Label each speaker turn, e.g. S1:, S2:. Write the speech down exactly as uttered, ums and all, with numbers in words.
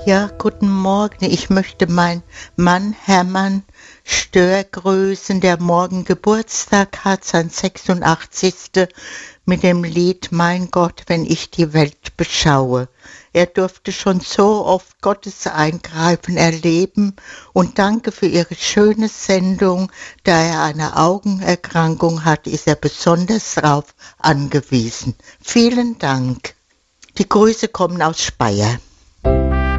S1: Ja, guten Morgen. Ich möchte meinen Mann Hermann Stör grüßen, der morgen Geburtstag hat, sein sechsundachtzigsten mit dem Lied Mein Gott, wenn ich die Welt beschaue. Er durfte schon so oft Gottes Eingreifen erleben und danke für Ihre schöne Sendung. Da er eine Augenerkrankung hat, ist er besonders darauf angewiesen. Vielen Dank. Die Grüße kommen aus Speyer.